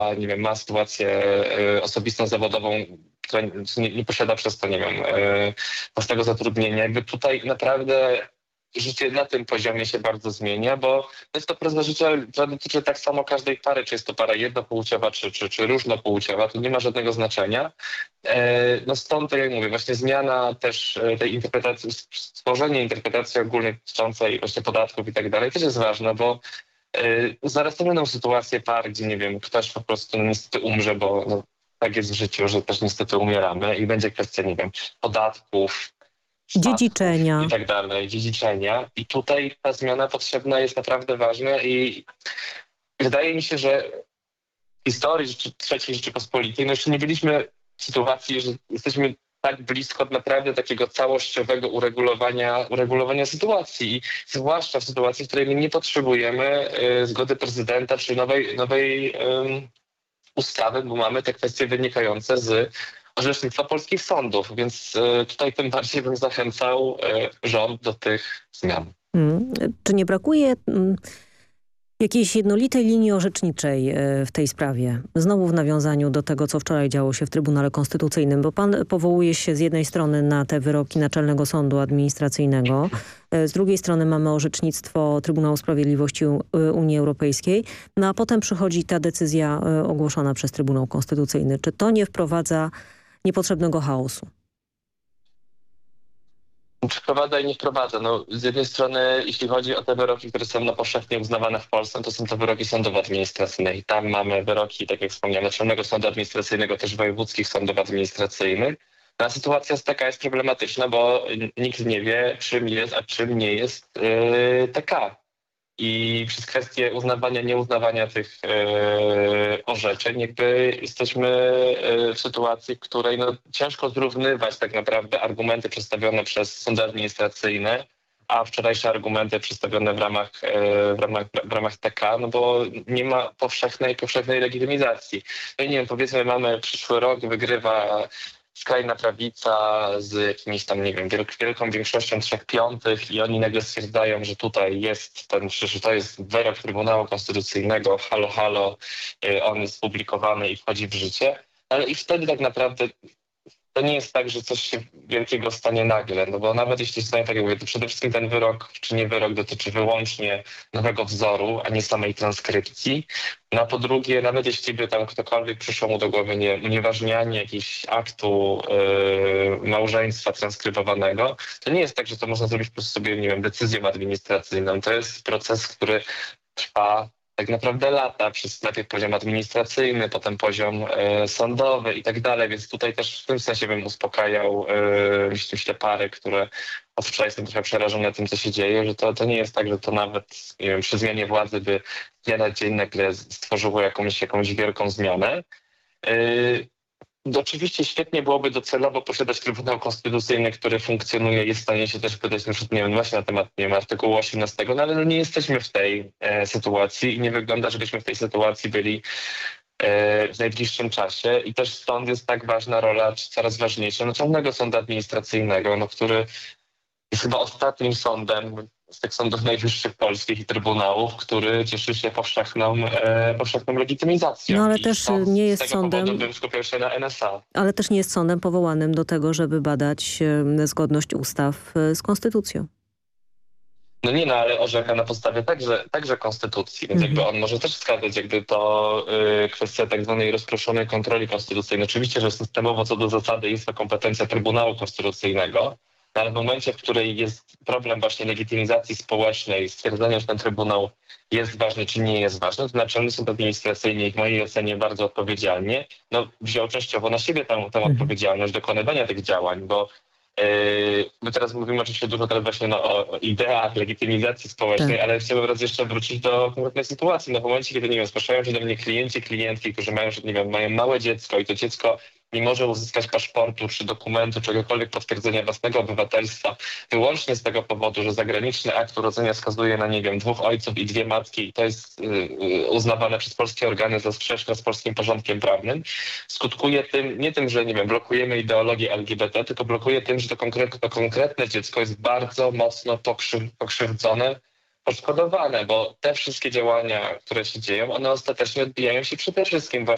nie wiem, ma sytuację osobistą, zawodową, która nie posiada przez to, nie wiem, własnego zatrudnienia. Jakby tutaj naprawdę życie na tym poziomie się bardzo zmienia, bo jest to proces życia, która dotyczy tak samo każdej pary, czy jest to para jednopłciowa, czy różnopłciowa, to nie ma żadnego znaczenia. No stąd, tak jak mówię, właśnie zmiana też tej interpretacji, stworzenie interpretacji ogólnej dotyczącej właśnie podatków i tak dalej też jest ważne, bo zaraz to będą sytuacje par, gdzie nie wiem, ktoś po prostu no, niestety umrze, bo no, tak jest w życiu, że też niestety umieramy i będzie kwestia, nie wiem, podatków, spadków i Dziedziczenia. tak dalej, dziedziczenia. I tutaj ta zmiana potrzebna jest naprawdę ważna i wydaje mi się, że w historii III Rzeczypospolitej no jeszcze nie byliśmy w sytuacji, że jesteśmy tak blisko naprawdę takiego całościowego uregulowania sytuacji. I zwłaszcza w sytuacji, w której my nie potrzebujemy zgody prezydenta czy nowej ustawy, bo mamy te kwestie wynikające z orzecznictwa polskich sądów. Więc tutaj tym bardziej bym zachęcał rząd do tych zmian. Czy nie brakuje jakiejś jednolitej linii orzeczniczej w tej sprawie? Znowu w nawiązaniu do tego, co wczoraj działo się w Trybunale Konstytucyjnym, bo pan powołuje się z jednej strony na te wyroki Naczelnego Sądu Administracyjnego, z drugiej strony mamy orzecznictwo Trybunału Sprawiedliwości Unii Europejskiej, no a potem przychodzi ta decyzja ogłoszona przez Trybunał Konstytucyjny. Czy to nie wprowadza niepotrzebnego chaosu? Wprowadza i nie wprowadza. No, z jednej strony, jeśli chodzi o te wyroki, które są no, powszechnie uznawane w Polsce, to są to wyroki sądów administracyjnych. I tam mamy wyroki, tak jak wspomniałem, Naczelnego Sądu Administracyjnego, też wojewódzkich sądów administracyjnych. No, a sytuacja jest problematyczna, bo nikt nie wie, czym jest, a czym nie jest TK. I przez kwestię uznawania, nieuznawania tych orzeczeń jakby jesteśmy w sytuacji, w której no, ciężko zrównywać tak naprawdę argumenty przedstawione przez sądy administracyjne, a wczorajsze argumenty przedstawione w ramach TK, no bo nie ma powszechnej legitymizacji. No i nie wiem, powiedzmy mamy przyszły rok, wygrywa skrajna prawica z jakimiś tam, nie wiem, wielką większością 3/5 i oni nagle stwierdzają, że tutaj jest że to jest wyrok Trybunału Konstytucyjnego, halo, halo, on jest publikowany i wchodzi w życie, ale i wtedy tak naprawdę to nie jest tak, że coś się wielkiego stanie nagle, no bo nawet jeśli stanie, tak jak mówię, to przede wszystkim ten wyrok, czy nie wyrok, dotyczy wyłącznie nowego wzoru, a nie samej transkrypcji. No a po drugie, nawet jeśli by tam ktokolwiek przyszło mu do głowy unieważnianie jakiegoś aktu małżeństwa transkrybowanego, to nie jest tak, że to można zrobić po prostu sobie, nie wiem, decyzją administracyjną. To jest proces, który trwa tak naprawdę lata, przez najpierw poziom administracyjny, potem poziom sądowy i tak dalej, więc tutaj też w tym sensie bym uspokajał myślę pary, które od wczoraj jestem trochę przerażony tym, co się dzieje, że to nie jest tak, że to nawet nie wiem, przy zmianie władzy by z dnia na dzień nagle stworzyło jakąś wielką zmianę. Oczywiście świetnie byłoby docelowo posiadać Trybunał Konstytucyjny, który funkcjonuje, jest w stanie się też pytać na przykład, nie wiem, właśnie na temat, nie wiem, artykułu 18, no ale no nie jesteśmy w tej sytuacji i nie wygląda, żebyśmy w tej sytuacji byli w najbliższym czasie i też stąd jest tak ważna rola, czy coraz ważniejsza, Naczelnego Sądu Administracyjnego, no, który jest chyba ostatnim sądem z tych sądów najwyższych polskich i trybunałów, który cieszy się powszechną legitymizacją. No ale I też stąd nie z jest tego sądem, powodu bym skupiał się na NSA. ale też nie jest sądem powołanym do tego, żeby badać zgodność ustaw z konstytucją. No nie, no ale orzeka na podstawie także konstytucji, więc jakby on może też wskazać, jakby to kwestia tak zwanej rozproszonej kontroli konstytucyjnej. Oczywiście, że systemowo co do zasady jest to kompetencja Trybunału Konstytucyjnego, no ale w momencie, w której jest problem właśnie legitymizacji społecznej, stwierdzenia, że ten Trybunał jest ważny czy nie jest ważny, to Naczelny Sąd Administracyjny w mojej ocenie bardzo odpowiedzialnie wziął częściowo na siebie tę odpowiedzialność dokonywania tych działań, bo my teraz mówimy oczywiście dużo teraz właśnie o ideach legitymizacji społecznej, ale chciałbym raz jeszcze wrócić do konkretnej sytuacji. No w momencie, kiedy, nie wiem, zgłaszają się do mnie klientki, którzy mają, nie wiem, mają małe dziecko i to dziecko nie może uzyskać paszportu, czy dokumentu, czegokolwiek potwierdzenia własnego obywatelstwa, wyłącznie z tego powodu, że zagraniczny akt urodzenia wskazuje na, nie wiem, 2 ojców i 2 matki i to jest uznawane przez polskie organy za sprzeczne z polskim porządkiem prawnym, skutkuje nie tym, że, nie wiem, blokujemy ideologię LGBT, tylko blokuje tym, że to konkretne dziecko jest bardzo mocno pokrzywdzone, poszkodowane, bo te wszystkie działania, które się dzieją, one ostatecznie odbijają się przede wszystkim właśnie